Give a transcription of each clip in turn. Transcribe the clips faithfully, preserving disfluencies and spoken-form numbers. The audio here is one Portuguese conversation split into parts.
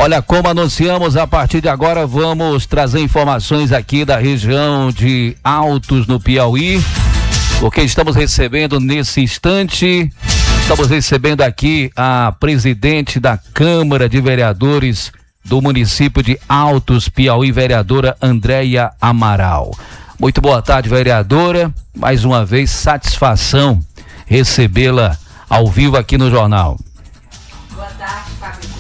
Olha, como anunciamos, a partir de agora vamos trazer informações aqui da região de Altos, no Piauí, porque estamos recebendo nesse instante, estamos recebendo aqui a presidente da Câmara de Vereadores do município de Altos, Piauí, vereadora Andréia Amaral. Muito boa tarde, vereadora. Mais uma vez, satisfação recebê-la ao vivo aqui no jornal. Boa tarde, Fábio.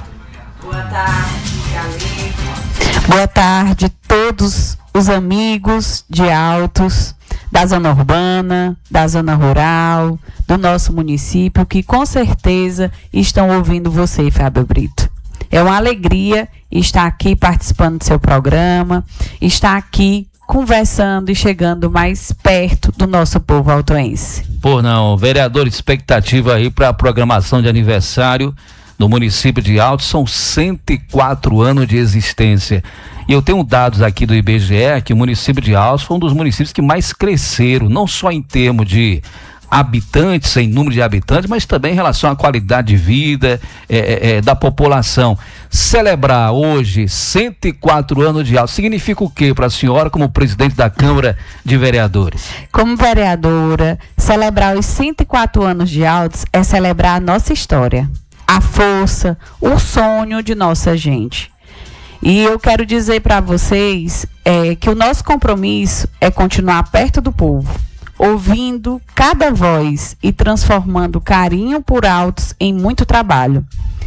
Boa tarde, Galego. Boa tarde a todos os amigos de Altos, da zona urbana, da zona rural, do nosso município, que com certeza estão ouvindo você, Fábio Brito. É uma alegria estar aqui participando do seu programa, estar aqui conversando e chegando mais perto do nosso povo altoense. Pô, não, vereador, expectativa aí para a programação de aniversário no município de Altos, são cento e quatro anos de existência. E eu tenho dados aqui do I B G E que o município de Altos foi um dos municípios que mais cresceram, não só em termos de habitantes, em número de habitantes, mas também em relação à qualidade de vida é, é, é, da população. Celebrar hoje cento e quatro anos de Altos significa o quê para a senhora como presidente da Câmara de Vereadores? Como vereadora, celebrar os cento e quatro anos de Altos é celebrar a nossa história, a força, o sonho de nossa gente. E eu quero dizer para vocês é, que o nosso compromisso é continuar perto do povo, ouvindo cada voz e transformando carinho por Altos em muito trabalho.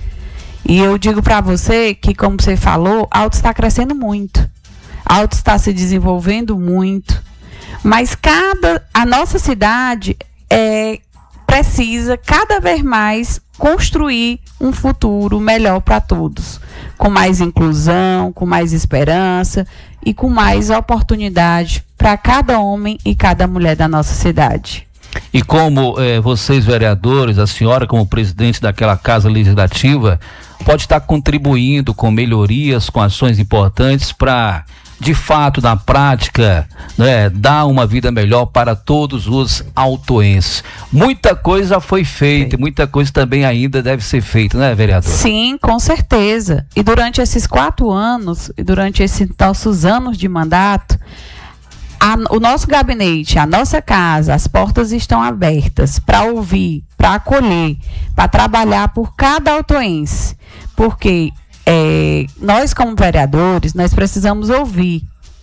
E eu digo para você que, como você falou, Altos está crescendo muito, Altos está se desenvolvendo muito, mas cada, a nossa cidade é, precisa cada vez mais construir um futuro melhor para todos, com mais inclusão, com mais esperança e com mais oportunidade para cada homem e cada mulher da nossa cidade. E como eh, vocês, vereadores, a senhora como presidente daquela Casa Legislativa, pode estar contribuindo com melhorias, com ações importantes para, de fato, na prática, né, dar uma vida melhor para todos os altoenses. Muita coisa foi feita, muita coisa também ainda deve ser feita, né, vereador? Sim, com certeza. E durante esses quatro anos, e durante esses nossos anos de mandato, a, o nosso gabinete, a nossa casa, as portas estão abertas para ouvir, para acolher, para trabalhar por cada altoense. Porque É, nós como vereadores, nós precisamos ouvir.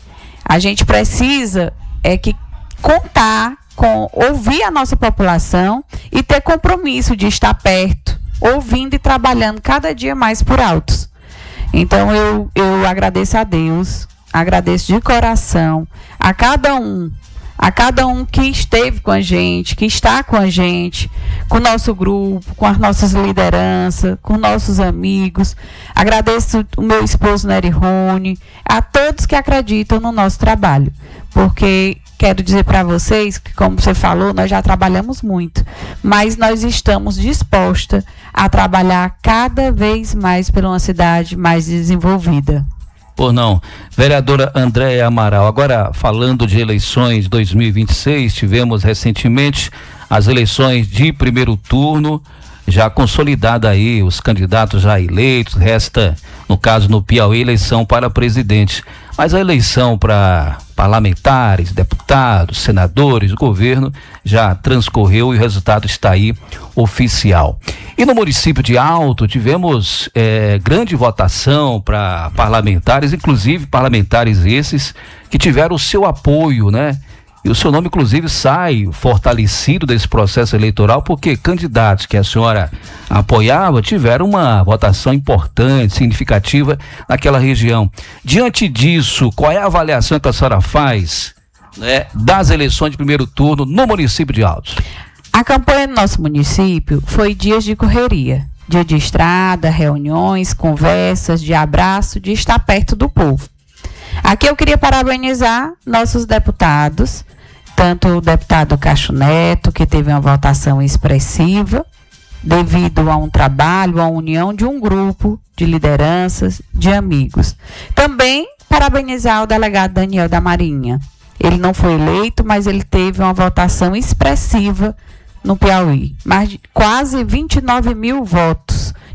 A gente precisa é que contar com, ouvir a nossa população e ter compromisso de estar perto, ouvindo e trabalhando cada dia mais por Altos. Então eu, eu agradeço a Deus, agradeço de coração a cada um, a cada um que esteve com a gente, que está com a gente, com o nosso grupo, com as nossas lideranças, com nossos amigos. Agradeço o meu esposo Nery Rony, a todos que acreditam no nosso trabalho, porque quero dizer para vocês que, como você falou, nós já trabalhamos muito, mas nós estamos dispostas a trabalhar cada vez mais por uma cidade mais desenvolvida. Por não, vereadora Andréia Amaral, agora falando de eleições dois mil e vinte e seis, tivemos recentemente as eleições de primeiro turno, já consolidada aí, os candidatos já eleitos, resta, no caso no Piauí, eleição para presidente. Mas a eleição para parlamentares, deputados, senadores, o governo já transcorreu e o resultado está aí oficial. E no município de Alto tivemos é, grande votação para parlamentares, inclusive parlamentares esses que tiveram o seu apoio, né? E o seu nome, inclusive, sai fortalecido desse processo eleitoral, porque candidatos que a senhora apoiava tiveram uma votação importante, significativa naquela região. Diante disso, qual é a avaliação que a senhora faz, né, das eleições de primeiro turno no município de Altos? A campanha do nosso município foi dias de correria, dia de estrada, reuniões, conversas, de abraço, de estar perto do povo. Aqui eu queria parabenizar nossos deputados, tanto o deputado Cacho Neto, que teve uma votação expressiva, devido a um trabalho, a união de um grupo de lideranças, de amigos. Também parabenizar o delegado Daniel da Marinha. Ele não foi eleito, mas ele teve uma votação expressiva no Piauí. Mais de quase vinte e nove mil votos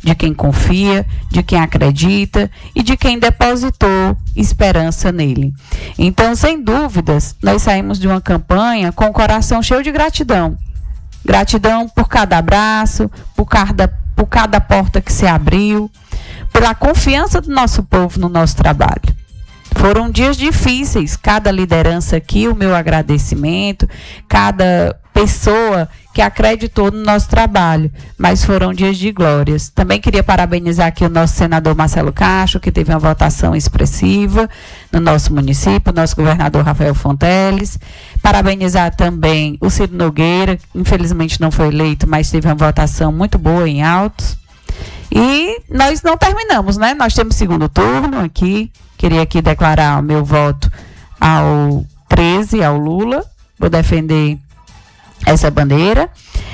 de quem confia, de quem acredita e de quem depositou esperança nele. Então, sem dúvidas, nós saímos de uma campanha com o coração cheio de gratidão. Gratidão por cada abraço, por cada, por cada porta que se abriu, pela confiança do nosso povo no nosso trabalho. Foram dias difíceis, cada liderança aqui, o meu agradecimento, cada pessoa que acreditou no nosso trabalho, mas foram dias de glórias. Também queria parabenizar aqui o nosso senador Marcelo Castro, que teve uma votação expressiva no nosso município, o nosso governador Rafael Fonteles. Parabenizar também o Ciro Nogueira, que infelizmente não foi eleito, mas teve uma votação muito boa em Altos. E nós não terminamos, né? Nós temos segundo turno aqui. Queria aqui declarar o meu voto ao treze, ao Lula. Vou defender essa bandeira.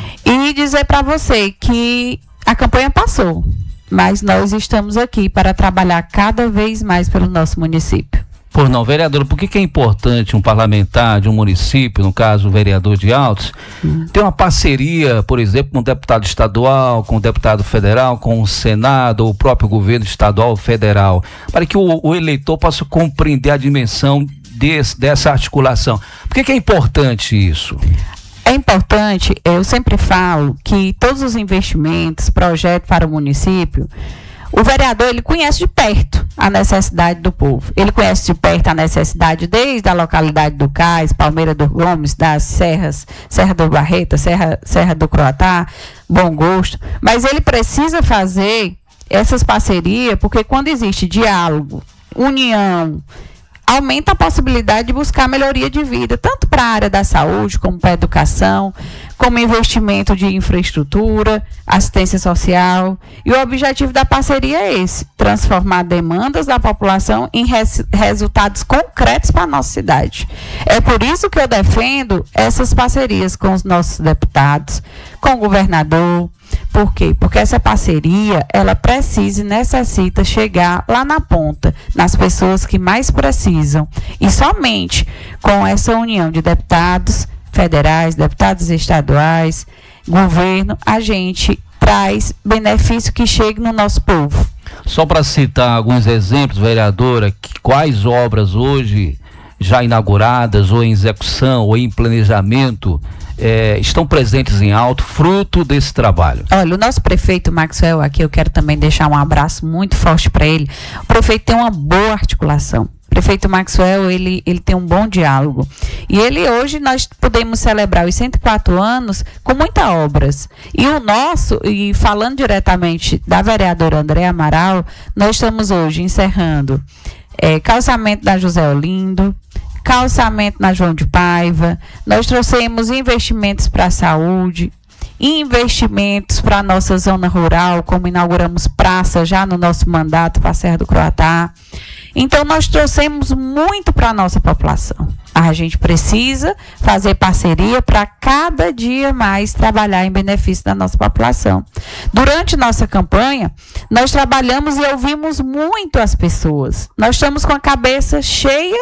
E dizer para você que a campanha passou, mas nós estamos aqui para trabalhar cada vez mais pelo nosso município. Por não, vereador, por que, que é importante um parlamentar de um município, no caso o vereador de Altos, hum. ter uma parceria, por exemplo, com o deputado estadual, com o deputado federal, com o Senado, ou o próprio governo estadual ou federal, para que o, o eleitor possa compreender a dimensão desse, dessa articulação? Por que, que é importante isso? É importante, eu sempre falo que todos os investimentos, projetos para o município, o vereador, ele conhece de perto a necessidade do povo. Ele conhece de perto a necessidade desde a localidade do Cais, Palmeira dos Gomes, das Serras, Serra do Barreto, Serra, Serra do Croatá, Bom Gosto. Mas ele precisa fazer essas parcerias, porque quando existe diálogo, união, aumenta a possibilidade de buscar melhoria de vida, tanto para a área da saúde, como para a educação, como investimento de infraestrutura, assistência social. E o objetivo da parceria é esse, transformar demandas da população em res, resultados concretos para a nossa cidade. É por isso que eu defendo essas parcerias com os nossos deputados, com o governador. Por quê? Porque essa parceria, ela precisa e necessita chegar lá na ponta, nas pessoas que mais precisam. E somente com essa união de deputados federais, deputados estaduais, governo, a gente traz benefício que chegue no nosso povo. Só para citar alguns exemplos, vereadora, que quais obras hoje já inauguradas, ou em execução, ou em planejamento, É, estão presentes em Alto, fruto desse trabalho? Olha, o nosso prefeito Maxwell, aqui eu quero também deixar um abraço muito forte para ele. O prefeito tem uma boa articulação. O prefeito Maxwell, ele, ele tem um bom diálogo. E ele hoje, nós podemos celebrar os cento e quatro anos com muitas obras. E o nosso, e falando diretamente da vereadora Andréa Amaral, nós estamos hoje encerrando é, calçamento da José Olindo, calçamento na João de Paiva, nós trouxemos investimentos para a saúde, investimentos para a nossa zona rural, como inauguramos praça já no nosso mandato para a Serra do Croatá. Então, nós trouxemos muito para a nossa população. A gente precisa fazer parceria para cada dia mais trabalhar em benefício da nossa população. Durante nossa campanha, nós trabalhamos e ouvimos muito as pessoas. Nós estamos com a cabeça cheia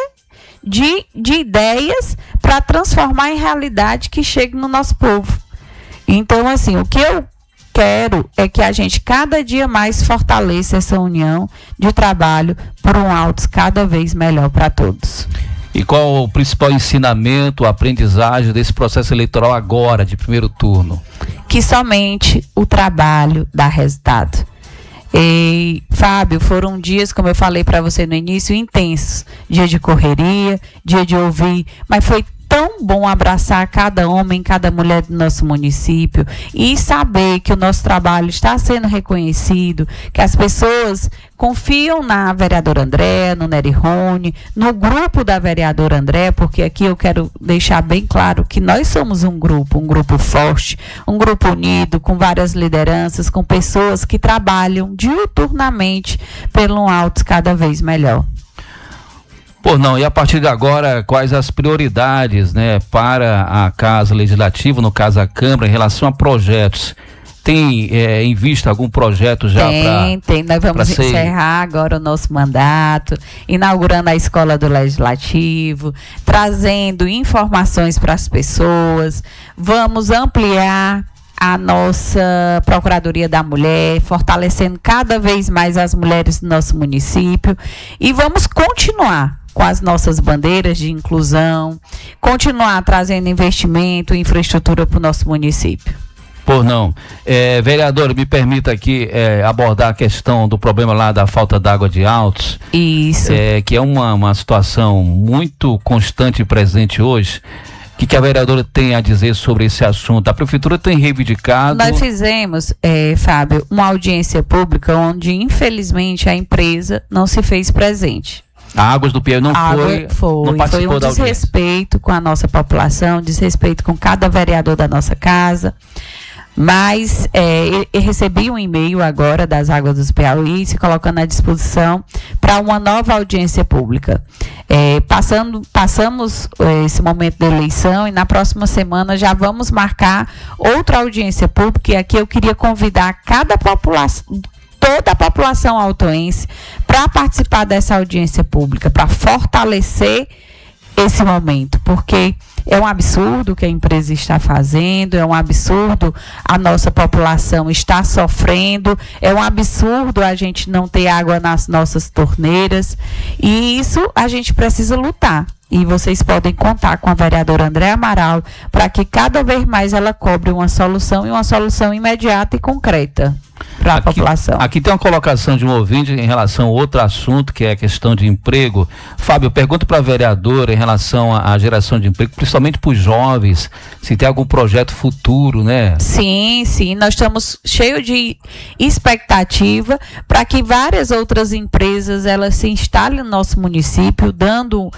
De, de ideias para transformar em realidade que chegue no nosso povo. Então, assim, o que eu quero é que a gente cada dia mais fortaleça essa união de trabalho por um Altos cada vez melhor para todos. E qual o principal ensinamento, aprendizagem desse processo eleitoral agora, de primeiro turno? Que somente o trabalho dá resultado. E, Fábio, foram dias, como eu falei para você no início, intensos. Dia de correria, dia de ouvir, mas foi tão bom abraçar cada homem, cada mulher do nosso município e saber que o nosso trabalho está sendo reconhecido, que as pessoas confiam na vereadora Andréa, no Nery Rony, no grupo da vereadora Andréa, porque aqui eu quero deixar bem claro que nós somos um grupo, um grupo forte, um grupo unido, com várias lideranças, com pessoas que trabalham diuturnamente pelo Altos cada vez melhor. Pô, não, e a partir de agora, quais as prioridades, né, para a Casa Legislativa, no caso a Câmara, em relação a projetos? Tem é, em vista algum projeto já para... Tem, tem. Nós vamos ser... encerrar agora o nosso mandato, inaugurando a Escola do Legislativo, trazendo informações para as pessoas, vamos ampliar a nossa Procuradoria da Mulher, fortalecendo cada vez mais as mulheres do nosso município, e vamos continuar com as nossas bandeiras de inclusão, continuar trazendo investimento e infraestrutura para o nosso município. Por não. É, vereador, me permita aqui é, abordar a questão do problema lá da falta d'água de Altos. Isso. É, que é uma, uma situação muito constante e presente hoje. O que, que a vereadora tem a dizer sobre esse assunto? A prefeitura tem reivindicado... Nós fizemos, é, Fábio, uma audiência pública onde, infelizmente, a empresa não se fez presente. A Águas do Piauí não Água foi, foi, não participou foi um da audiência. Desrespeito com a nossa população, desrespeito com cada vereador da nossa casa. Mas é, eu recebi um e-mail agora das Águas do Piauí se colocando à disposição para uma nova audiência pública. É, passando, passamos é, esse momento da eleição e na próxima semana já vamos marcar outra audiência pública, e aqui eu queria convidar cada população, toda a população altoense para participar dessa audiência pública, para fortalecer esse momento, porque é um absurdo o que a empresa está fazendo, é um absurdo a nossa população está sofrendo, é um absurdo a gente não ter água nas nossas torneiras, e isso a gente precisa lutar. E vocês podem contar com a vereadora Andréa Amaral para que cada vez mais ela cobre uma solução, e uma solução imediata e concreta para a população. Aqui tem uma colocação de um ouvinte em relação a outro assunto, que é a questão de emprego. Fábio, eu pergunto para a vereadora em relação à geração de emprego, principalmente para os jovens, se tem algum projeto futuro, né? Sim, sim, nós estamos cheios de expectativa para que várias outras empresas elas se instalem no nosso município, dando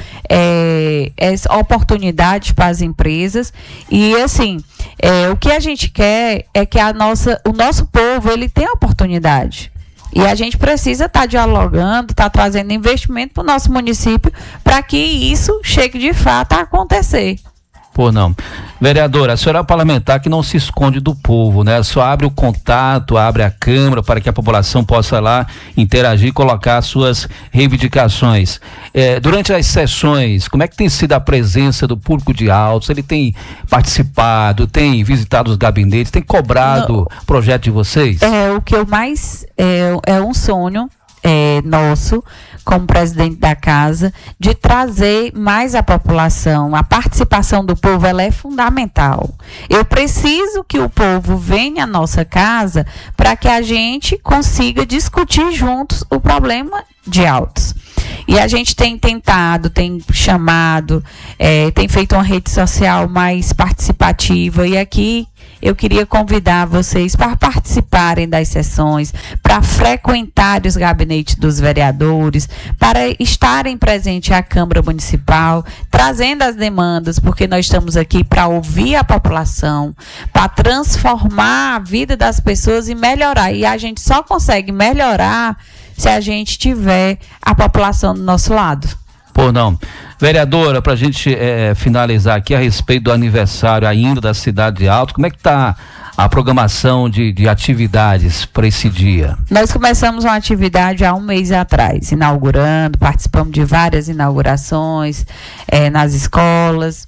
é, oportunidades para as empresas. E assim, é, o que a gente quer é que a nossa, o nosso povo ele tenha oportunidade. E a gente precisa estar tá dialogando, estar tá trazendo investimento para o nosso município para que isso chegue de fato a acontecer. Pô, não. Vereadora, a senhora é parlamentar que não se esconde do povo, né? Só abre o contato, abre a Câmara para que a população possa lá interagir e colocar suas reivindicações. É, durante as sessões, como é que tem sido a presença do público de Altos? Ele tem participado, tem visitado os gabinetes, tem cobrado o projeto de vocês? É, o que eu mais... É, é um sonho é, nosso, como presidente da casa, de trazer mais a população. A participação do povo, ela é fundamental. Eu preciso que o povo venha à nossa casa para que a gente consiga discutir juntos o problema de Altos. E a gente tem tentado, tem chamado, é, tem feito uma rede social mais participativa, e aqui eu queria convidar vocês para participarem das sessões, para frequentar os gabinetes dos vereadores, para estarem presentes à Câmara Municipal, trazendo as demandas, porque nós estamos aqui para ouvir a população, para transformar a vida das pessoas e melhorar. E a gente só consegue melhorar se a gente tiver a população do nosso lado. Pô, não. Vereadora, para a gente é, finalizar aqui a respeito do aniversário ainda da cidade de Altos, como é que está a programação de, de atividades para esse dia? Nós começamos uma atividade há um mês atrás, inaugurando, participamos de várias inaugurações é, nas escolas,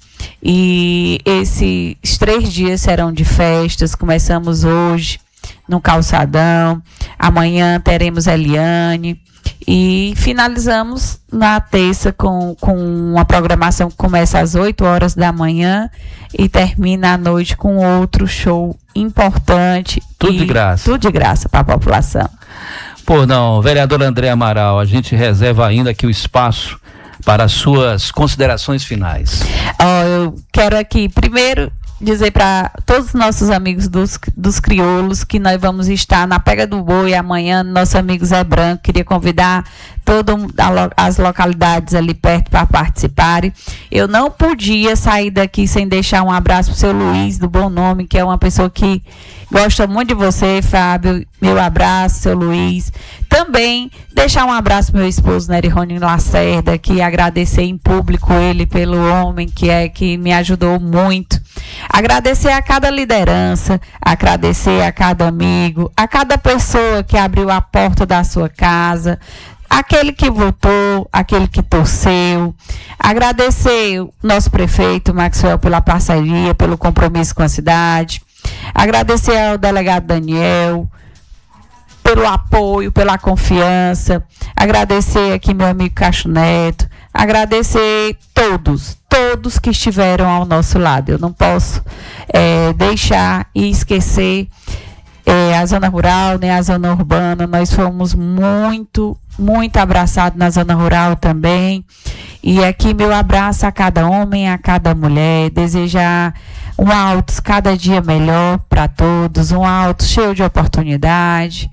e esses três dias serão de festas. Começamos hoje no Calçadão, amanhã teremos Eliane, e finalizamos na terça com, com uma programação que começa às oito horas da manhã e termina à noite com outro show importante. Tudo de graça. Tudo de graça para a população. Pô, não, vereadora Andréa Amaral, a gente reserva ainda aqui o espaço para as suas considerações finais. Oh, eu quero aqui, primeiro, dizer para todos os nossos amigos dos, dos crioulos que nós vamos estar na Pega do Boi amanhã, nosso amigo Zé Branco. Queria convidar todas as localidades ali perto para participarem. Eu não podia sair daqui sem deixar um abraço para o seu Luiz, do Bom Nome, que é uma pessoa que gosta muito de você, Fábio. Meu abraço, seu Luiz. Também deixar um abraço para meu esposo, Nery Rony Lacerda, que agradecer em público ele pelo homem que é, que me ajudou muito. Agradecer a cada liderança, agradecer a cada amigo, a cada pessoa que abriu a porta da sua casa, aquele que votou, aquele que torceu. Agradecer o nosso prefeito, Maxwell, pela parceria, pelo compromisso com a cidade. Agradecer ao delegado Daniel pelo apoio, pela confiança. Agradecer aqui meu amigo Cacho Neto. Agradecer todos, todos que estiveram ao nosso lado. Eu não posso é, deixar e esquecer é, a zona rural, nem a zona urbana. Nós fomos muito, muito abraçados na zona rural também. E aqui meu abraço a cada homem, a cada mulher. Desejar um Altos cada dia melhor para todos, um Altos cheio de oportunidade.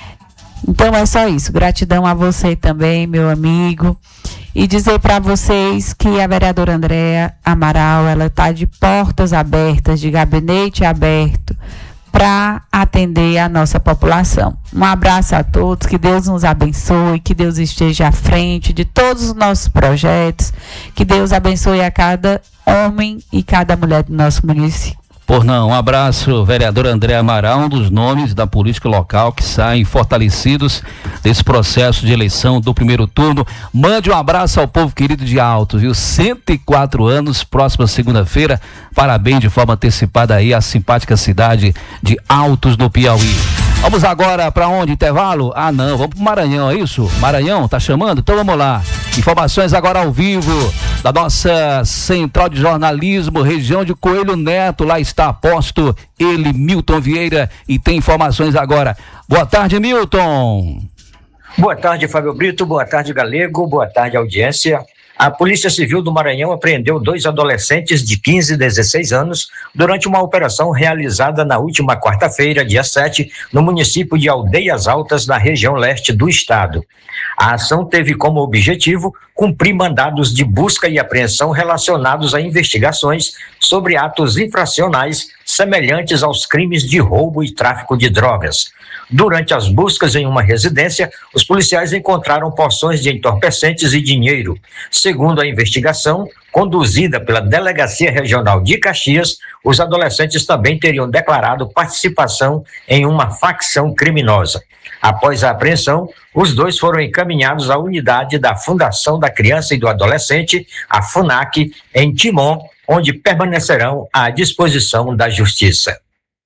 Então é só isso. Gratidão a você também, meu amigo. E dizer para vocês que a vereadora Andréa Amaral, ela está de portas abertas, de gabinete aberto, para atender a nossa população. Um abraço a todos, que Deus nos abençoe, que Deus esteja à frente de todos os nossos projetos, que Deus abençoe a cada homem e cada mulher do nosso município. Por não, um abraço, vereador André Amaral, um dos nomes da política local que saem fortalecidos desse processo de eleição do primeiro turno. Mande um abraço ao povo querido de Altos, viu? cento e quatro anos, próxima segunda-feira. Parabéns de forma antecipada aí à simpática cidade de Altos do Piauí. Vamos agora para onde? Intervalo? Ah, não, vamos pro Maranhão, é isso? Maranhão, tá chamando? Então vamos lá. Informações agora ao vivo da nossa Central de Jornalismo, região de Coelho Neto. Lá está posto ele, Milton Vieira, e tem informações agora. Boa tarde, Milton. Boa tarde, Fábio Brito. Boa tarde, Galego. Boa tarde, audiência. A Polícia Civil do Maranhão apreendeu dois adolescentes de quinze e dezesseis anos durante uma operação realizada na última quarta-feira, dia sete, no município de Aldeias Altas, na região leste do estado. A ação teve como objetivo cumprir mandados de busca e apreensão relacionados a investigações sobre atos infracionais semelhantes aos crimes de roubo e tráfico de drogas. Durante as buscas em uma residência, os policiais encontraram porções de entorpecentes e dinheiro. Segundo a investigação, conduzida pela Delegacia Regional de Caxias, os adolescentes também teriam declarado participação em uma facção criminosa. Após a apreensão, os dois foram encaminhados à unidade da Fundação da Criança e do Adolescente, a FUNAC, em Timon, onde permanecerão à disposição da Justiça.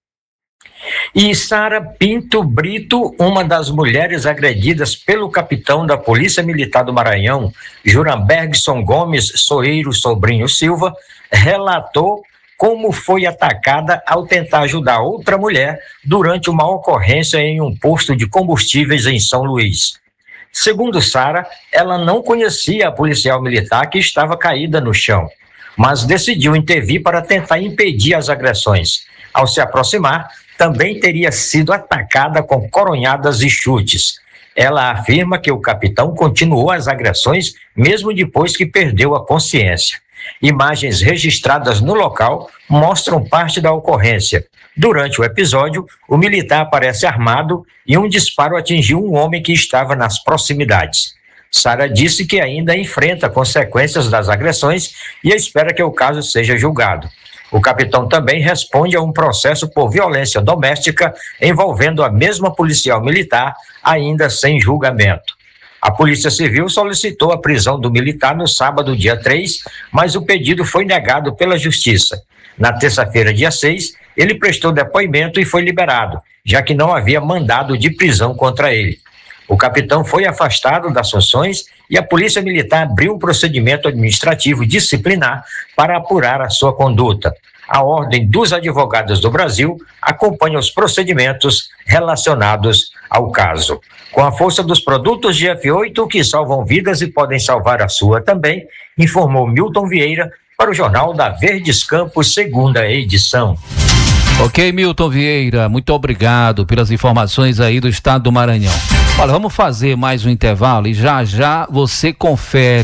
E Sara Pinto Brito, uma das mulheres agredidas pelo capitão da Polícia Militar do Maranhão, Juranbergson Gomes Soeiro Sobrinho Silva, relatou como foi atacada ao tentar ajudar outra mulher durante uma ocorrência em um posto de combustíveis em São Luís. Segundo Sara, ela não conhecia a policial militar que estava caída no chão, mas decidiu intervir para tentar impedir as agressões. Ao se aproximar, também teria sido atacada com coronhadas e chutes. Ela afirma que o capitão continuou as agressões mesmo depois que perdeu a consciência. Imagens registradas no local mostram parte da ocorrência. Durante o episódio, o militar aparece armado e um disparo atingiu um homem que estava nas proximidades. Sara disse que ainda enfrenta consequências das agressões e espera que o caso seja julgado. O capitão também responde a um processo por violência doméstica envolvendo a mesma policial militar, ainda sem julgamento. A Polícia Civil solicitou a prisão do militar no sábado, dia três, mas o pedido foi negado pela Justiça. Na terça-feira, dia seis, ele prestou depoimento e foi liberado, já que não havia mandado de prisão contra ele. O capitão foi afastado das funções e a Polícia Militar abriu um procedimento administrativo disciplinar para apurar a sua conduta. A Ordem dos Advogados do Brasil acompanha os procedimentos relacionados ao caso. Com a força dos produtos G F oito, que salvam vidas e podem salvar a sua também, informou Milton Vieira para o Jornal da Verdes Campos, segunda edição. Ok, Milton Vieira, muito obrigado pelas informações aí do estado do Maranhão. Olha, vamos fazer mais um intervalo e já já você confere.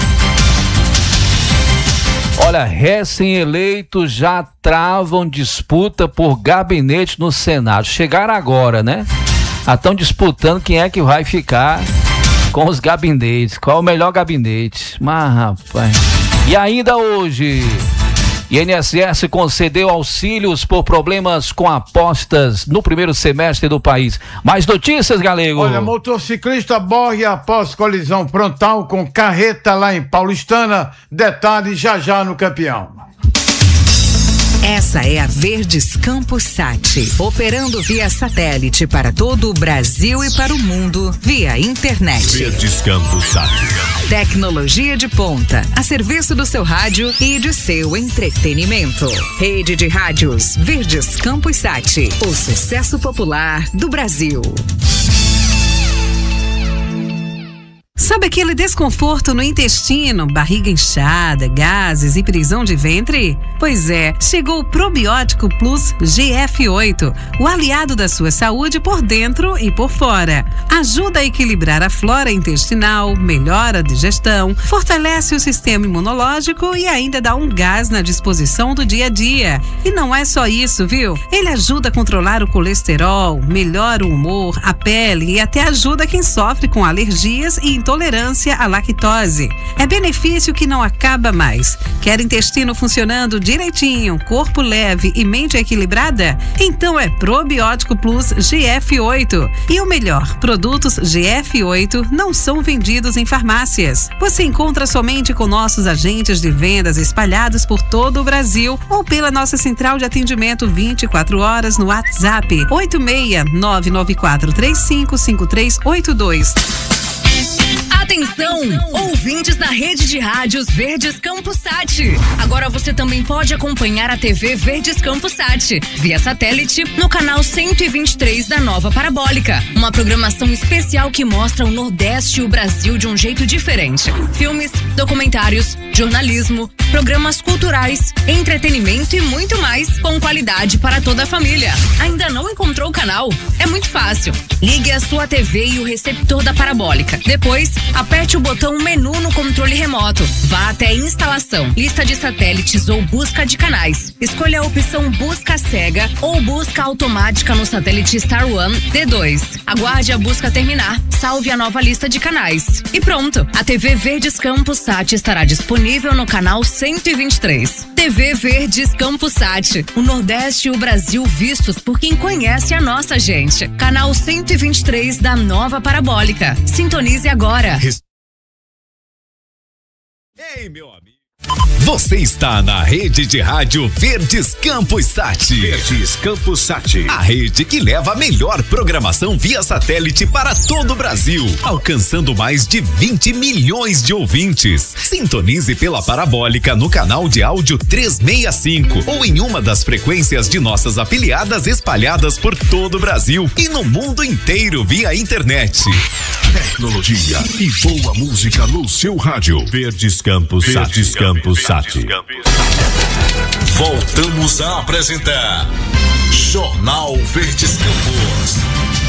Olha, recém-eleitos já travam disputa por gabinete no Senado. Chegaram agora, né? Já estão disputando quem é que vai ficar com os gabinetes. Qual é o melhor gabinete? Mas, rapaz. E ainda hoje, I N S S concedeu auxílios por problemas com apostas no primeiro semestre do país. Mais notícias, Galego? Olha, motociclista morre após colisão frontal com carreta lá em Paulistana. Detalhes já já no Campeão. Essa é a Verdes Campos Sat, operando via satélite para todo o Brasil e para o mundo via internet. Verdes Campos Sat. Tecnologia de ponta, a serviço do seu rádio e de seu entretenimento. Rede de rádios Verdes Campos Sat, o sucesso popular do Brasil. Sabe aquele desconforto no intestino, barriga inchada, gases e prisão de ventre? Pois é, chegou o Probiótico Plus G F oito, o aliado da sua saúde por dentro e por fora. Ajuda a equilibrar a flora intestinal, melhora a digestão, fortalece o sistema imunológico e ainda dá um gás na disposição do dia a dia. E não é só isso, viu? Ele ajuda a controlar o colesterol, melhora o humor, a pele e até ajuda quem sofre com alergias e intolerância à lactose. É benefício que não acaba mais. Quer intestino funcionando direitinho, corpo leve e mente equilibrada? Então é Probiótico Plus G F oito. E o melhor, produtos G F oito não são vendidos em farmácias. Você encontra somente com nossos agentes de vendas espalhados por todo o Brasil ou pela nossa central de atendimento vinte e quatro horas no WhatsApp oito seis nove nove quatro três cinco cinco três oito dois. Atenção, ouvintes da rede de rádios Verdes Campos Sat. Agora você também pode acompanhar a T V Verdes Campos Sat via satélite no canal cento e vinte e três da Nova Parabólica. Uma programação especial que mostra o Nordeste e o Brasil de um jeito diferente. Filmes, documentários, jornalismo, programas culturais, entretenimento e muito mais com qualidade para toda a família. Ainda não encontrou o canal? É muito fácil. Ligue a sua T V e o receptor da parabólica. Depois, aperte o botão menu no controle remoto. Vá até instalação, lista de satélites ou busca de canais. Escolha a opção busca cega ou busca automática no satélite Star One D dois. Aguarde a busca terminar, salve a nova lista de canais. E pronto, a T V Verdes Campos Sat estará disponível no canal cento e vinte e três. T V Verdes Campos Sat, o Nordeste e o Brasil vistos por quem conhece a nossa gente. Canal cento e vinte e três da Nova Parabólica. Sintonize agora. Ei, meu amigo. Você está na rede de rádio Verdes Campos Sat. Verdes Campos Sat. A rede que leva a melhor programação via satélite para todo o Brasil, alcançando mais de vinte milhões de ouvintes. Sintonize pela parabólica no canal de áudio trezentos e sessenta e cinco ou em uma das frequências de nossas afiliadas espalhadas por todo o Brasil e no mundo inteiro via internet. Tecnologia e boa música no seu rádio. Verdes Campos Sat. Verdes Campos Sat. Voltamos a apresentar Jornal Verdes Campos.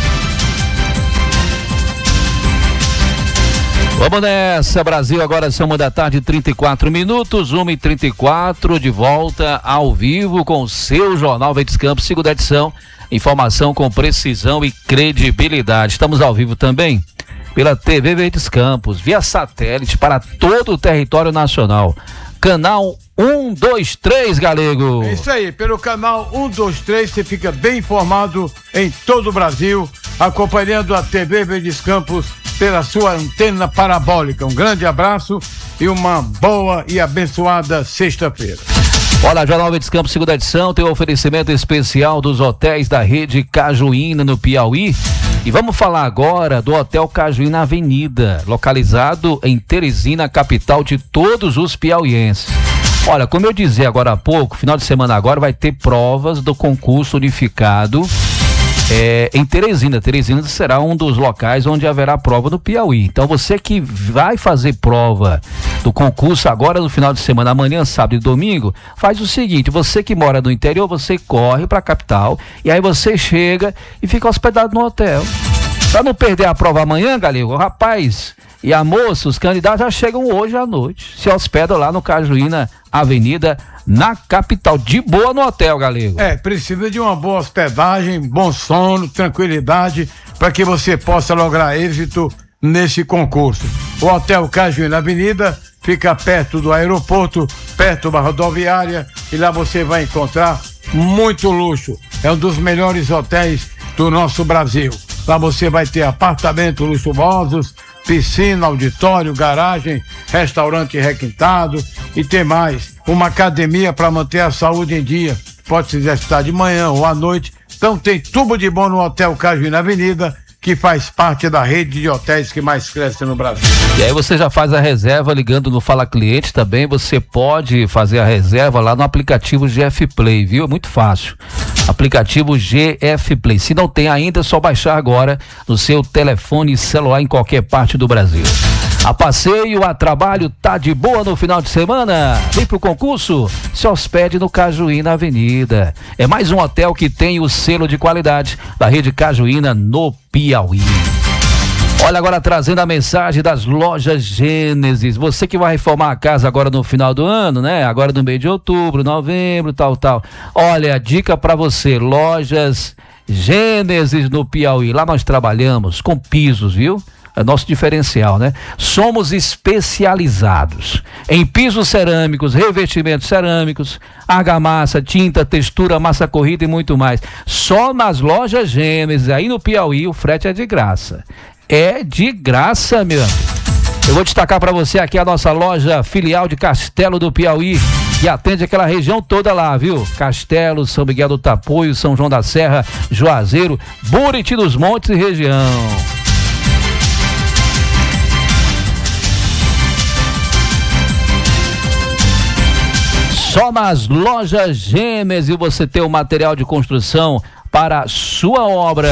Vamos nessa, Brasil. Agora são uma da tarde, trinta e quatro minutos, uma e trinta e quatro, de volta ao vivo com o seu Jornal Verdes Campos, segunda edição. Informação com precisão e credibilidade. Estamos ao vivo também pela T V Verdes Campos, via satélite para todo o território nacional. Canal um, dois, três, Galego. É isso aí, pelo canal um, dois, três você fica bem informado em todo o Brasil, acompanhando a T V Verdes Campos pela sua antena parabólica. Um grande abraço e uma boa e abençoada sexta-feira. Olha, Jornal Verdes Campos, segunda edição, tem um oferecimento especial dos hotéis da rede Cajuína, no Piauí. E vamos falar agora do Hotel Cajuína Avenida, localizado em Teresina, capital de todos os piauienses. Olha, como eu dizia agora há pouco, final de semana agora vai ter provas do concurso unificado é, em Teresina. Teresina será um dos locais onde haverá prova no Piauí. Então você que vai fazer prova do concurso agora no final de semana, amanhã, sábado e domingo, faz o seguinte: você que mora no interior, você corre para a capital e aí você chega e fica hospedado no hotel. Para não perder a prova amanhã, Galego, o rapaz e a moça, os candidatos já chegam hoje à noite, se hospedam lá no Cajuína Avenida, na capital, de boa no hotel, Galego. É, precisa de uma boa hospedagem, bom sono, tranquilidade, para que você possa lograr êxito nesse concurso. O Hotel Cajuína Avenida fica perto do aeroporto, perto da rodoviária, e lá você vai encontrar muito luxo. É um dos melhores hotéis do nosso Brasil. Lá você vai ter apartamentos luxuosos, piscina, auditório, garagem, restaurante requintado e tem mais, uma academia para manter a saúde em dia. pode se exercitar de manhã ou à noite. Então tem tudo de bom no Hotel Cajuí na Avenida, que faz parte da rede de hotéis que mais cresce no Brasil. E aí você já faz a reserva ligando no Fala Cliente também, você pode fazer a reserva lá no aplicativo G F Play, viu? É muito fácil. Aplicativo G F Play. Se não tem ainda, é só baixar agora no seu telefone celular em qualquer parte do Brasil. A passeio, a trabalho, tá de boa no final de semana? Vem pro concurso? Se hospede no Cajuína Avenida. É mais um hotel que tem o selo de qualidade da rede Cajuína no Piauí. Olha, agora trazendo a mensagem das lojas Gênesis. Você que vai reformar a casa agora no final do ano, né? Agora no mês de outubro, novembro, tal, tal. Olha, dica pra você, lojas Gênesis no Piauí. Lá nós trabalhamos com pisos, viu? É nosso diferencial, né? Somos especializados em pisos cerâmicos, revestimentos cerâmicos, argamassa, tinta, textura, massa corrida e muito mais. Só nas lojas Gênesis, aí no Piauí, o frete é de graça. É de graça, meu amigo. Eu vou destacar para você aqui a nossa loja filial de Castelo do Piauí, que atende aquela região toda lá, viu? Castelo, São Miguel do Tapuio, São João da Serra, Juazeiro, Buriti dos Montes e região. Só nas lojas Gêmeas e você tem o material de construção para a sua obra.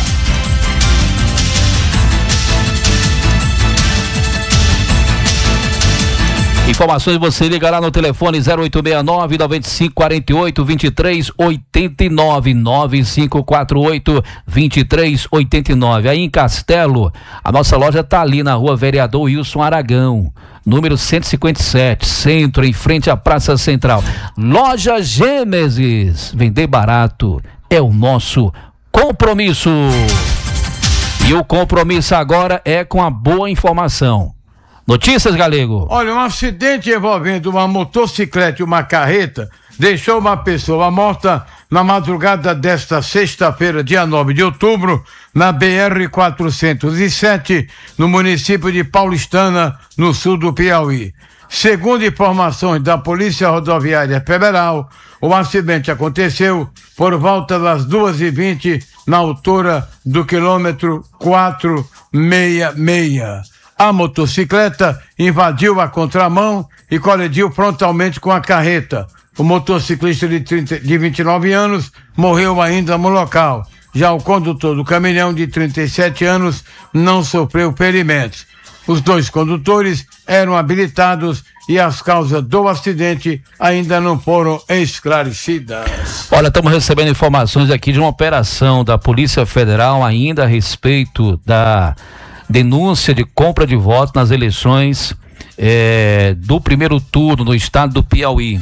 Informações você liga lá no telefone zero oito seis nove, nove cinco quatro oito, dois três oito nove, nove cinco quatro oito, dois três oito nove. Aí em Castelo, a nossa loja tá ali na rua Vereador Wilson Aragão, número cento e cinquenta e sete, centro, em frente à Praça Central. Loja Gênesis, vender barato é o nosso compromisso. E o compromisso agora é com a boa informação. Notícias, Galego. Olha, um acidente envolvendo uma motocicleta e uma carreta deixou uma pessoa morta na madrugada desta sexta-feira, dia nove de outubro, na B R quatrocentos e sete, no município de Paulistana, no sul do Piauí. Segundo informações da Polícia Rodoviária Federal, o acidente aconteceu por volta das duas e vinte, na altura do quilômetro quatrocentos e sessenta e seis. A motocicleta invadiu a contramão e colidiu frontalmente com a carreta. O motociclista de, trinta, de vinte e nove anos morreu ainda no local. Já o condutor do caminhão, de trinta e sete anos, não sofreu ferimentos. Os dois condutores eram habilitados e as causas do acidente ainda não foram esclarecidas. Olha, estamos recebendo informações aqui de uma operação da Polícia Federal ainda a respeito da denúncia de compra de votos nas eleições é, do primeiro turno no estado do Piauí.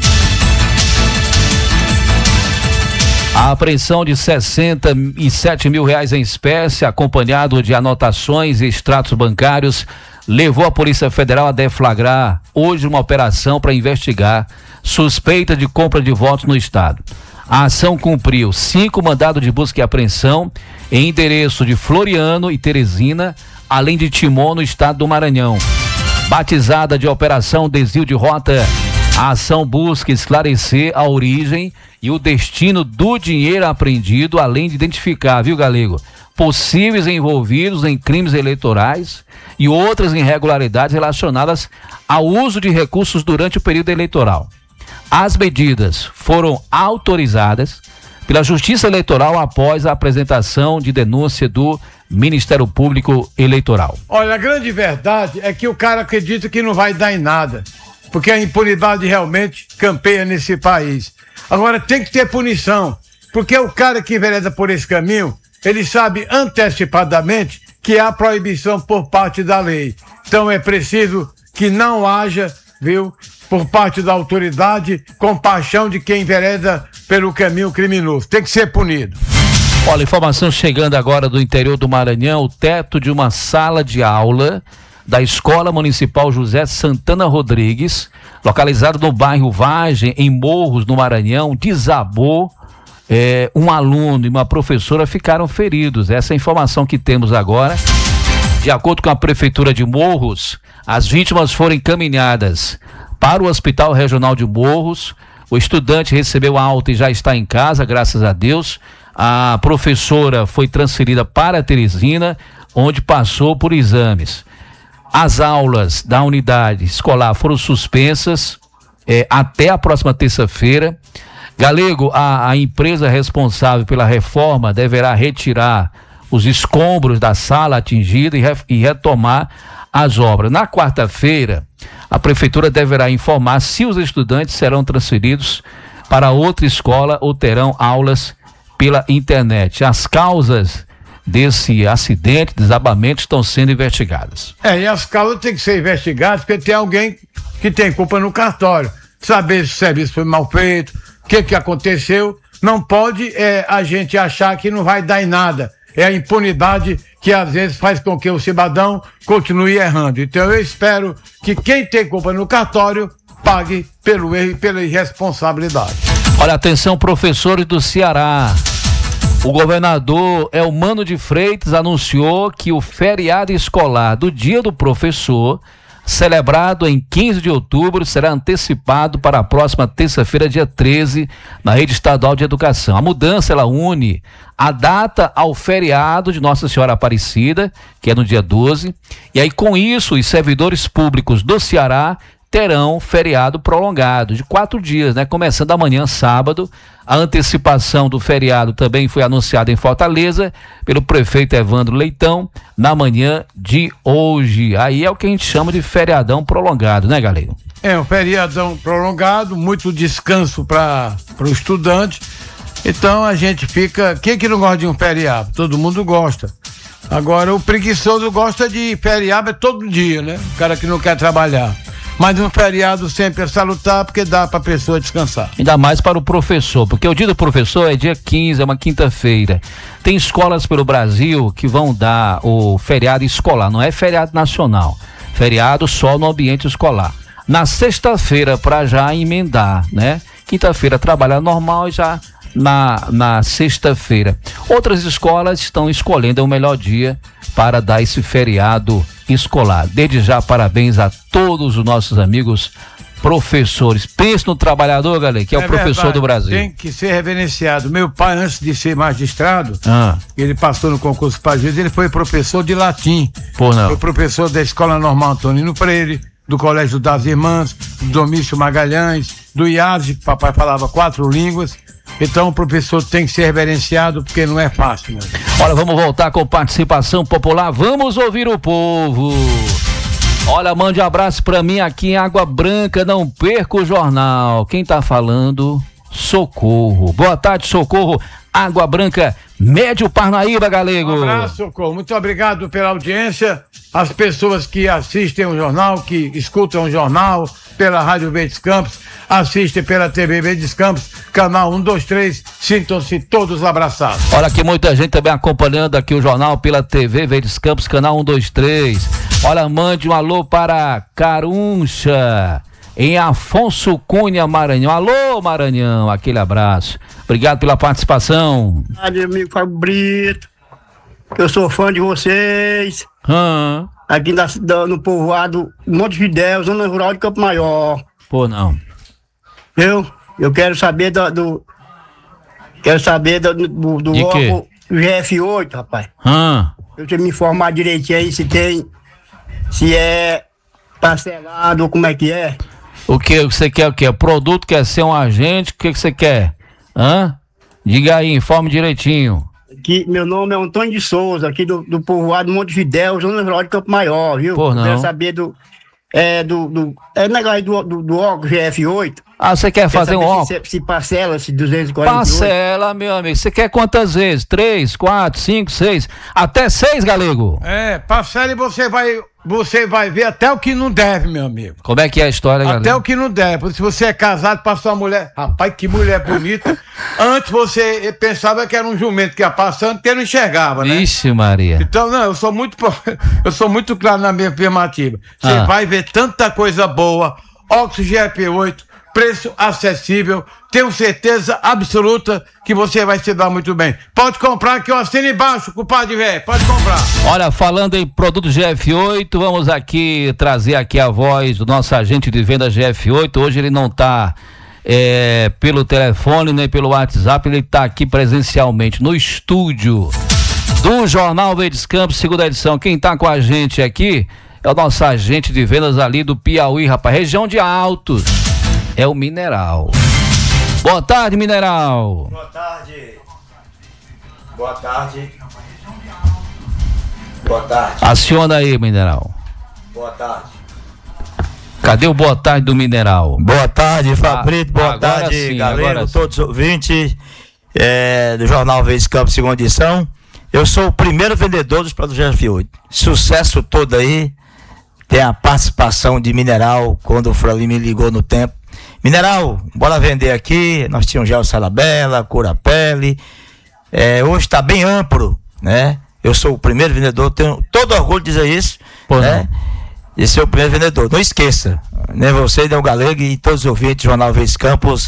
A apreensão de sessenta e sete mil reais em espécie, acompanhado de anotações e extratos bancários, levou a Polícia Federal a deflagrar hoje uma operação para investigar suspeita de compra de votos no estado. A ação cumpriu cinco mandados de busca e apreensão em endereço de Floriano e Teresina, além de Timon, no estado do Maranhão. Batizada de Operação Desvio de Rota, a ação busca esclarecer a origem e o destino do dinheiro apreendido, além de identificar, viu, Galego, possíveis envolvidos em crimes eleitorais e outras irregularidades relacionadas ao uso de recursos durante o período eleitoral. As medidas foram autorizadas pela Justiça Eleitoral após a apresentação de denúncia do Ministério Público Eleitoral. Olha, a grande verdade é que o cara acredita que não vai dar em nada, porque a impunidade realmente campeia nesse país. Agora tem que ter punição, porque o cara que envereda por esse caminho, ele sabe antecipadamente que há proibição por parte da lei. Então é preciso que não haja, viu, por parte da autoridade, compaixão de quem envereda pelo caminho criminoso. Tem que ser punido. Olha, informação chegando agora do interior do Maranhão: o teto de uma sala de aula da Escola Municipal José Santana Rodrigues, localizado no bairro Vargem, em Morros, no Maranhão, desabou. É, um aluno e uma professora ficaram feridos. Essa é a informação que temos agora. De acordo com a Prefeitura de Morros, as vítimas foram encaminhadas para o Hospital Regional de Morros. O estudante recebeu alta e já está em casa, graças a Deus. A professora foi transferida para Teresina, onde passou por exames. As aulas da unidade escolar foram suspensas é, até a próxima terça-feira. Galego, a, a empresa responsável pela reforma deverá retirar os escombros da sala atingida e, re, e retomar as obras. Na quarta-feira, a prefeitura deverá informar se os estudantes serão transferidos para outra escola ou terão aulas pela internet. As causas desse acidente, desabamento, estão sendo investigadas. É, e as causas têm que ser investigadas porque tem alguém que tem culpa no cartório. Saber se o serviço foi mal feito, o que que aconteceu. Não pode é, a gente achar que não vai dar em nada. É a impunidade que às vezes faz com que o cidadão continue errando. Então eu espero que quem tem culpa no cartório pague pelo erro e pela irresponsabilidade. Olha, atenção, professores do Ceará. O governador Elmano de Freitas anunciou que o feriado escolar do Dia do Professor, celebrado em quinze de outubro, será antecipado para a próxima terça-feira, dia treze, na Rede Estadual de Educação. A mudança, ela une a data ao feriado de Nossa Senhora Aparecida, que é no dia doze, e aí com isso os servidores públicos do Ceará terão feriado prolongado de quatro dias, né? Começando amanhã, sábado. A antecipação do feriado também foi anunciada em Fortaleza pelo prefeito Evandro Leitão na manhã de hoje. Aí é o que a gente chama de feriadão prolongado, né, Galego? É um feriadão prolongado, muito descanso para o estudante. Então a gente fica. Quem que não gosta de um feriado? Todo mundo gosta. Agora o preguiçoso gosta de feriado é todo dia, né? O cara que não quer trabalhar. Mas um feriado sempre é salutar porque dá para a pessoa descansar. Ainda mais para o professor, porque o dia do professor é dia quinze, é uma quinta-feira. Tem escolas pelo Brasil que vão dar o feriado escolar, não é feriado nacional, feriado só no ambiente escolar. Na sexta-feira, para já emendar, né? Quinta-feira trabalhar normal e já na, na sexta-feira. Outras escolas estão escolhendo o melhor dia para dar esse feriado escolar. Desde já, parabéns a todos os nossos amigos professores. Pense no trabalhador, galera, que é, é o professor verdade, do Brasil. Tem que ser reverenciado. Meu pai, antes de ser magistrado, ah. ele passou no concurso para juiz, ele foi professor de latim. Pô, não. Foi professor da Escola Normal Antonino Freire, do Colégio das Irmãs, do Domício Magalhães, do I A S, que papai falava quatro línguas. Então o professor tem que ser reverenciado porque não é fácil, né? Olha, vamos voltar com participação popular, vamos ouvir o povo. Olha, mande um abraço pra mim aqui em Água Branca, não perca o jornal. Quem tá falando? Socorro. Boa tarde, Socorro. Água Branca, Médio Parnaíba, Galego. Um abraço, Socorro. Muito obrigado pela audiência. As pessoas que assistem o jornal, que escutam o jornal pela Rádio Verdes Campos, assistem pela T V Verdes Campos, canal um, dois, três, sintam-se todos abraçados. Olha aqui, muita gente também acompanhando aqui o jornal pela T V Verdes Campos, canal um, dois, três. Olha, mande um alô para Caruncha, em Afonso Cunha, Maranhão. Alô, Maranhão, aquele abraço. Obrigado pela participação. Meu amigo Fábio Brito, eu sou fã de vocês. Hum. Aqui na, no povoado Montevidéu, zona rural de Campo Maior. Pô, não. Eu, eu quero saber do, do quero saber do, do, do órgão G F oito, rapaz. Hum. Eu tenho que me informar direitinho aí se tem, se é parcelado ou como é que é. O que você quer? O que? O produto quer ser um agente? O que você quer? Hã? Diga aí, informe direitinho. Que meu nome é Antônio de Souza, aqui do, do povoado Montevidéu, zona rural de Campo Maior, viu? Pô, não. Quero saber do é do, do é negócio do, do, do órgão G F oito. Ah, você quer fazer um órgão? Se, se parcela, se duzentos e quarenta e oito. Parcela, meu amigo. Você quer quantas vezes? Três, quatro, cinco, seis, até seis, Galego? É, parcela e você vai, você vai ver até o que não deve, meu amigo. Como é que é a história, Galego? Até o que não deve. Se você é casado, passou uma mulher, rapaz, que mulher bonita. Antes você pensava que era um jumento que ia passando, porque não enxergava, né? Ixi, Maria. Então, não, eu sou muito, eu sou muito claro na minha afirmativa. Você ah. vai ver tanta coisa boa, óxido G F oito, preço acessível, tenho certeza absoluta que você vai se dar muito bem. Pode comprar que eu assino embaixo, compadre velho, pode comprar. Olha, falando em produto G F oito, vamos aqui trazer aqui a voz do nosso agente de venda G F oito. Hoje ele não está é, pelo telefone, nem pelo WhatsApp, ele está aqui presencialmente no estúdio do Jornal Verdes Campos, segunda edição. Quem está com a gente aqui é o nosso agente de vendas ali do Piauí, rapaz, região de Altos, é o Mineral. Boa tarde, Mineral. Boa tarde. Boa tarde. Boa tarde. Aciona aí, Mineral. Boa tarde. Cadê o boa tarde do Mineral? Boa tarde, Fabrício. Boa agora tarde, sim, galera, todos os ouvintes é, do Jornal Verdes Campos, segunda edição. Eu sou o primeiro vendedor dos produtos G F oito. Sucesso todo aí. Tem a participação de Mineral, quando o Frali me ligou no tempo. Mineral, bora vender aqui. Nós tínhamos já o Salabella, Cura Pele. É, hoje está bem amplo, né? Eu sou o primeiro vendedor, tenho todo orgulho de dizer isso, Pô, né? Esse é o primeiro vendedor. Não esqueça, né? Você, né, o Galego e todos os ouvintes do Jornal Verdes Campos,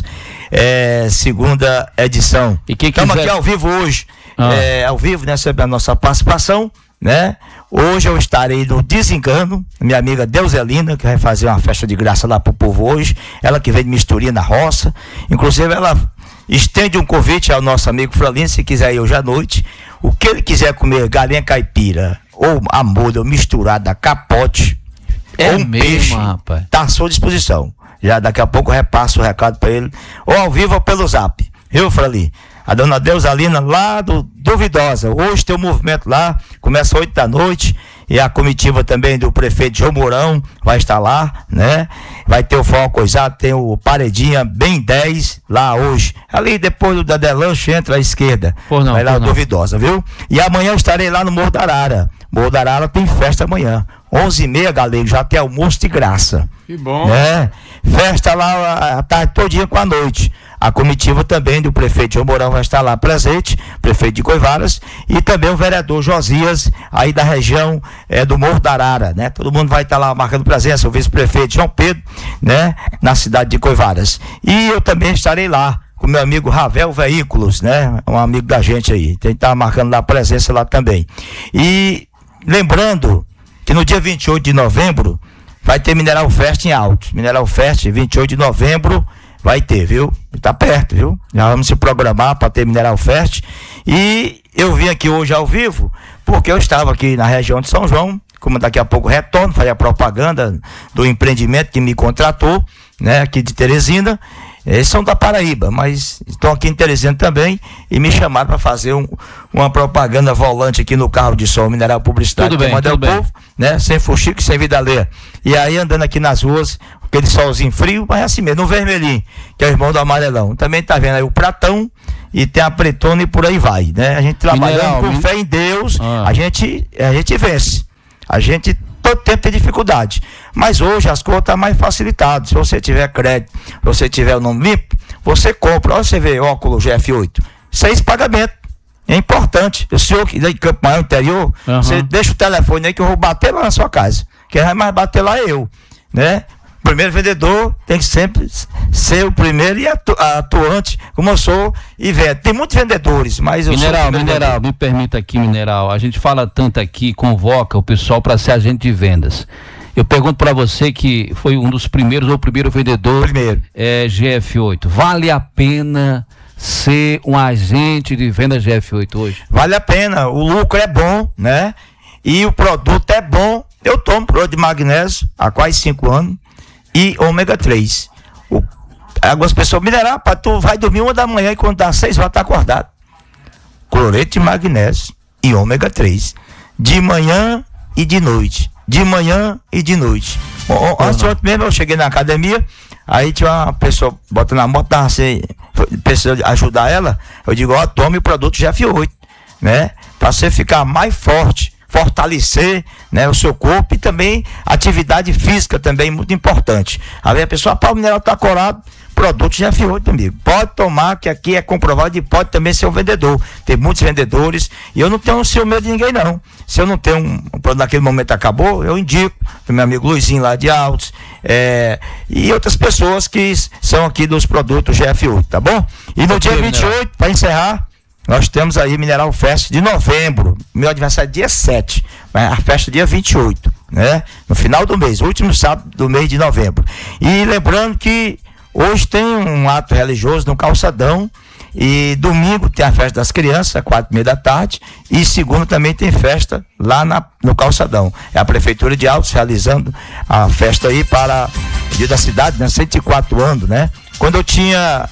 é, segunda edição. E quem Estamos quiser... aqui ao vivo hoje, ah. é, ao vivo, né? Sobre a nossa participação, né? Hoje eu estarei no Desengano, minha amiga Deuselina, que vai fazer uma festa de graça lá pro povo hoje, ela que vem de Misturinha na roça, inclusive ela estende um convite ao nosso amigo Fralino, se quiser ir hoje à noite, o que ele quiser comer, galinha caipira, ou a muda, ou misturada, capote, é ou um mesmo, peixe, rapaz. Tá à sua disposição, já daqui a pouco eu repasso o recado para ele, ou ao vivo ou pelo zap, viu, Fralino? A dona Deusalina lá do Duvidosa, hoje tem um movimento lá, começa oito da noite, e a comitiva também do prefeito João Mourão vai estar lá, né? Vai ter o Forró Coisado, tem o Paredinha Bem dez lá hoje, ali depois do da Delanche entra à esquerda, por não, vai lá não. Duvidosa, viu? E amanhã eu estarei lá no Morro da Arara, Morro da Arara tem festa amanhã, onze e meia, galera, já tem almoço de graça. Que bom. Né? Festa lá a tarde todinha com a noite. A comitiva também do prefeito João Mourão vai estar lá presente, prefeito de Coivaras, e também o vereador Josias, aí da região é, do Morro da Arara, né? Todo mundo vai estar lá marcando presença, o vice-prefeito João Pedro, né? Na cidade de Coivaras. E eu também estarei lá com meu amigo Ravel Veículos, né? Um amigo da gente aí, tem que estar marcando lá presença lá também. E lembrando que no dia vinte e oito de novembro vai ter Mineral Fest em Altos. Mineral Fest, vinte e oito de novembro, vai ter, viu? Tá perto, viu? Já vamos se programar para ter Mineral Fest. E eu vim aqui hoje ao vivo, porque eu estava aqui na região de São João, como daqui a pouco retorno, fazer a propaganda do empreendimento que me contratou, né? Aqui de Teresina. Eles são da Paraíba, mas estão aqui em Teresina também e me chamaram para fazer um, uma propaganda volante aqui no carro de som Mineral Publicidade. Tudo bem, tudo bem. Povo, né? Sem fuxico, sem vida alheia. E aí andando aqui nas ruas, aquele solzinho frio, mas é assim mesmo, no vermelhinho, que é o irmão do amarelão. Também tá vendo aí o Pratão e tem a Pretona e por aí vai, né? A gente trabalhando Mineral, com min... fé em Deus, ah. a gente a gente vence. A gente todo tempo tem dificuldade. Mas hoje as coisas estão mais facilitadas. Se você tiver crédito, se você tiver o nome limpo, você compra. Olha, você vê óculos G F oito. Seis pagamentos. É importante. O senhor que daí de Campo Maior, interior, uhum. Você deixa o telefone aí que eu vou bater lá na sua casa. Quem vai mais bater lá é eu, né? O primeiro vendedor tem que sempre ser o primeiro e atu atuante, como eu sou e vendo. Tem muitos vendedores, mas eu Mineral, sou Mineral, vendedor. Me permita aqui, Mineral. A gente fala tanto aqui, convoca o pessoal para ser agente de vendas. Eu pergunto para você que foi um dos primeiros ou o primeiro vendedor primeiro. É, G F oito. Vale a pena ser um agente de vendas G F oito hoje? Vale a pena. O lucro é bom, né? E o produto é bom. Eu tomo produto de magnésio há quase cinco anos e ômega três. O, algumas pessoas, Mineral, para tu vai dormir uma da manhã e quando dá seis horas tá acordado. Cloreto de magnésio e ômega três. De manhã e de noite. De manhã e de noite. Bom, antes de ontem mesmo eu cheguei na academia, aí tinha uma pessoa botando na moto, tava assim, precisando ajudar ela. Eu digo, ó, tome o produto G F oito, né? Pra você ficar mais forte, fortalecer, né, o seu corpo e também atividade física também muito importante. Aí a pessoa, pá, o Mineral tá corado, produto G F oito, amigo. Pode tomar, que aqui é comprovado e pode também ser um vendedor. Tem muitos vendedores e eu não tenho um ciúme de ninguém, não. Se eu não tenho um, um produto naquele momento acabou, eu indico pro meu amigo Luizinho lá de Altos, é, e outras pessoas que são aqui dos produtos G F oito, tá bom? E no dia vinte e oito, para encerrar, nós temos aí Mineral Fest de novembro. Meu aniversário é dia sete, mas a festa é dia vinte e oito, né? No final do mês, último sábado do mês de novembro. E lembrando que Hoje tem um ato religioso no Calçadão, e domingo tem a festa das crianças, quatro e meia da tarde, e segundo também tem festa lá na, no Calçadão. É a Prefeitura de Altos realizando a festa aí para o Dia da Cidade, né? cento e quatro anos, né? Quando eu tinha,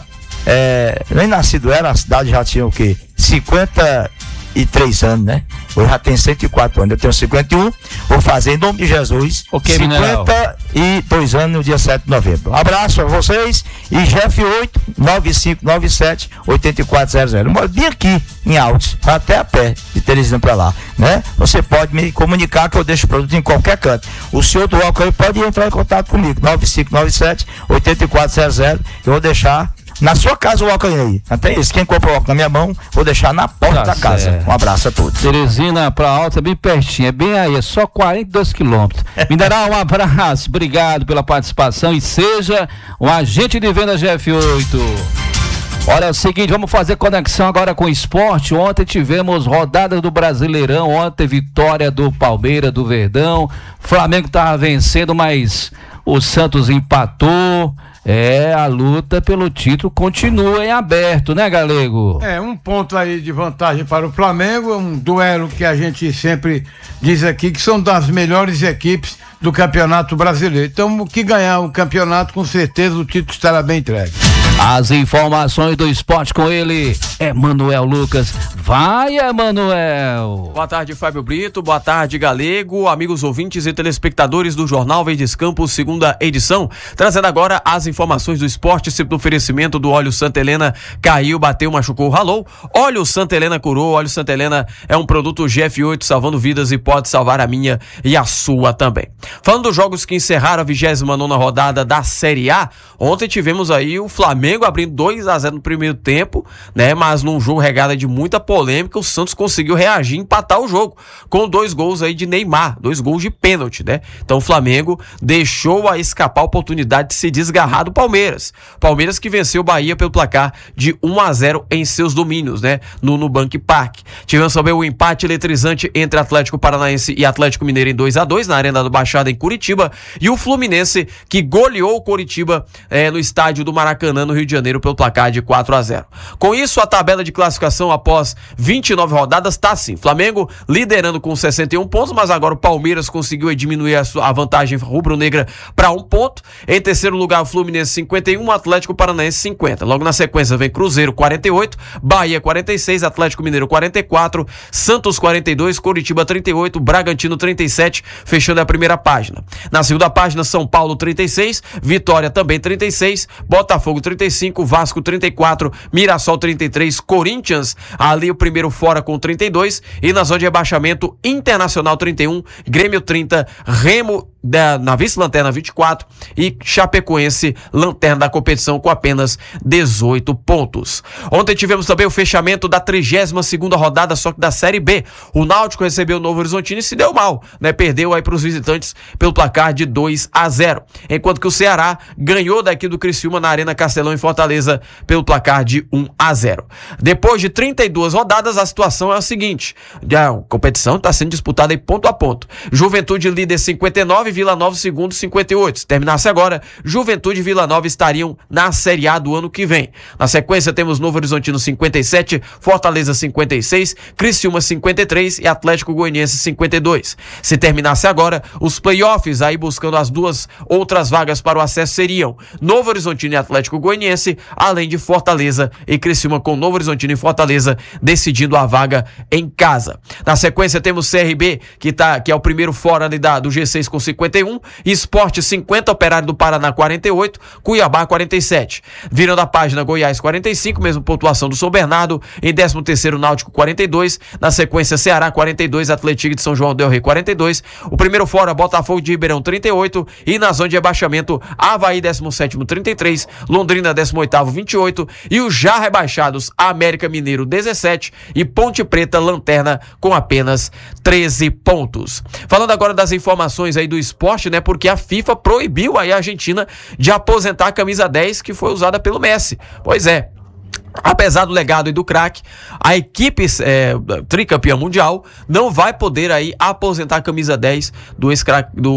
é, nem nascido era, a cidade já tinha o quê? cinquenta e três anos, né? Eu já tenho cento e quatro anos, eu tenho cinquenta e um, vou fazer em nome de Jesus, okay, cinquenta e dois anos no dia sete de novembro. Um abraço a vocês e G F oito nove cinco nove sete oito quatro zero zero. Eu moro bem aqui em Altos, até a pé de Teresina pra lá, né? Você pode me comunicar que eu deixo o produto em qualquer canto. O senhor do álcool aí pode entrar em contato comigo, nove cinco nove sete oito quatro zero zero, eu vou deixar na sua casa o óculos aí. Até isso, quem compra o óculos na minha mão, vou deixar na porta tá da casa. Certo. Um abraço a todos. Teresina pra Alta, bem pertinho, é bem aí, é só quarenta e dois quilômetros. Mineral, um abraço, obrigado pela participação e seja um agente de venda G F oito. Olha, é o seguinte, vamos fazer conexão agora com o esporte. Ontem tivemos rodada do Brasileirão, ontem vitória do Palmeiras, do Verdão. Flamengo tava vencendo, mas o Santos empatou. É, a luta pelo título continua em aberto, né, Galego? É, um ponto aí de vantagem para o Flamengo, um duelo que a gente sempre diz aqui que são das melhores equipes do Campeonato Brasileiro. Então, o que ganhar o campeonato, com certeza o título estará bem entregue. As informações do esporte com ele, Emanuel Lucas. Vai, Emanuel! Boa tarde, Fábio Brito. Boa tarde, Galego. Amigos ouvintes e telespectadores do Jornal Verdes Campos, segunda edição. Trazendo agora as informações do esporte, sempre no oferecimento do óleo Santa Helena. Caiu, bateu, machucou, ralou. Óleo Santa Helena curou. Óleo Santa Helena é um produto G F oito salvando vidas e pode salvar a minha e a sua também. Falando dos jogos que encerraram a vigésima nona rodada da Série A, ontem tivemos aí o Flamengo abrindo dois a zero no primeiro tempo, né? Mas num jogo regado de muita polêmica, o Santos conseguiu reagir e empatar o jogo, com dois gols aí de Neymar, dois gols de pênalti, né? Então o Flamengo deixou a escapar a oportunidade de se desgarrar do Palmeiras. Palmeiras que venceu o Bahia pelo placar de um a zero em seus domínios, né? No Nubank Park. Tivemos também o empate eletrizante entre Atlético Paranaense e Atlético Mineiro em dois a dois na Arena do Baixada em Curitiba, e o Fluminense que goleou o Curitiba eh, no estádio do Maracanã, no Rio de Janeiro, pelo placar de quatro a zero. Com isso, a tabela de classificação após vinte e nove rodadas está assim: Flamengo liderando com sessenta e um pontos, mas agora o Palmeiras conseguiu diminuir a, sua, a vantagem rubro-negra para um ponto. Em terceiro lugar, o Fluminense cinquenta e um, Atlético Paranaense cinquenta. Logo na sequência vem Cruzeiro quarenta e oito, Bahia quarenta e seis, Atlético Mineiro quarenta e quatro, Santos quarenta e dois, Coritiba trinta e oito, Bragantino trinta e sete, fechando a primeira página. Na segunda página, São Paulo trinta e seis, Vitória também trinta e seis, Botafogo trinta e cinco, Vasco trinta e quatro, Mirassol trinta e três, Corinthians ali o primeiro fora com trinta e dois, e na zona de rebaixamento Internacional trinta e um, Grêmio trinta, Remo da, na vice-lanterna vinte e quatro e Chapecoense lanterna da competição com apenas dezoito pontos. Ontem tivemos também o fechamento da trigésima segunda rodada, só que da Série B. O Náutico recebeu o Novo Horizontino e se deu mal, né? Perdeu aí para os visitantes pelo placar de dois a zero, enquanto que o Ceará ganhou daqui do Criciúma na Arena Castelão em Fortaleza pelo placar de um a zero. Depois de trinta e duas rodadas, a situação é a seguinte: a competição está sendo disputada aí ponto a ponto. Juventude líder cinquenta e nove, Vila Nova segundo cinquenta e oito. Se terminasse agora, Juventude e Vila Nova estariam na Série A do ano que vem. Na sequência temos Novo Horizontino cinquenta e sete, Fortaleza cinquenta e seis, Criciúma cinquenta e três e Atlético Goianiense cinquenta e dois. Se terminasse agora, os playoffs aí buscando as duas outras vagas para o acesso seriam Novo Horizontino e Atlético Goianiense, além de Fortaleza e Criciúma, com Novo Horizontino e Fortaleza decidindo a vaga em casa. Na sequência temos C R B, que, tá, que é o primeiro fora ali da, do G seis com cinquenta e um, Sport cinquenta, Operário do Paraná quarenta e oito, Cuiabá quarenta e sete. Virando a página, Goiás quarenta e cinco, mesma pontuação do São Bernardo. Em décimo terceiro, Náutico quarenta e dois, na sequência Ceará quarenta e dois, Atlético de São João del Rei quarenta e dois, o primeiro fora Botafogo de Ribeirão trinta e oito, e na zona de rebaixamento Avaí décimo sétimo trinta e três, Londrina décimo oitavo vinte e oito, e os já rebaixados América Mineiro dezessete e Ponte Preta lanterna com apenas treze pontos. Falando agora das informações aí do esporte, né? Porque a FIFA proibiu aí a Argentina de aposentar a camisa dez que foi usada pelo Messi. Pois é. Apesar do legado e do craque, a equipe é, tricampeã mundial não vai poder aí aposentar a camisa dez do ex-craque, do